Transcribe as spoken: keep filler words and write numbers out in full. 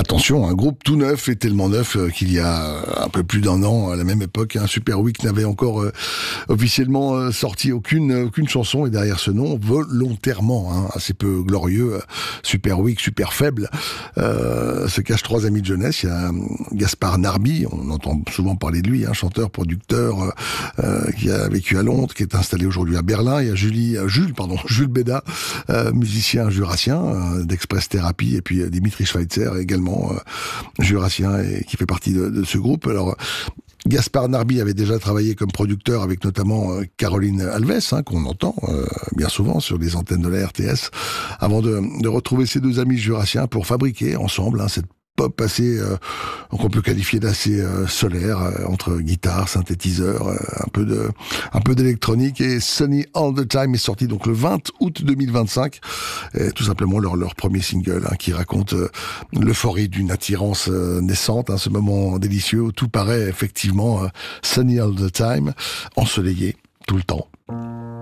Attention, un groupe tout neuf et tellement neuf euh, qu'il y a un peu plus d'un an, à la même époque, un Super Week n'avait encore euh, officiellement euh, sorti aucune aucune chanson, et derrière ce nom, volontairement, hein, assez peu glorieux, euh, Super Week, super faible, euh, se cachent trois amis de jeunesse. Il y a euh, Gaspard Narby, on entend souvent parler de lui, hein, chanteur, producteur, euh, euh, qui a vécu à Londres, qui est installé aujourd'hui à Berlin. Il y a Julie, euh, Jules, pardon, Jules Béda, euh, musicien jurassien euh, d'Express Therapy, et puis euh, Dimitri Schweitzer également euh, jurassien et qui fait partie de, de ce groupe. Alors Gaspard Narby avait déjà travaillé comme producteur avec notamment euh, Caroline Alves, hein, qu'on entend euh, bien souvent sur les antennes de la R T S, avant de, de retrouver ses deux amis jurassiens pour fabriquer ensemble hein, cette pop assez euh, qu'on peut qualifier d'assez euh, solaire euh, entre guitare, synthétiseur, euh, un peu de un peu d'électronique. Et Sunny All the Time est sorti donc le vingt août deux mille vingt-cinq, et tout simplement leur leur premier single hein, qui raconte euh, l'euphorie d'une attirance euh, naissante, hein, ce moment délicieux où tout paraît effectivement euh, sunny all the time, ensoleillé tout le temps.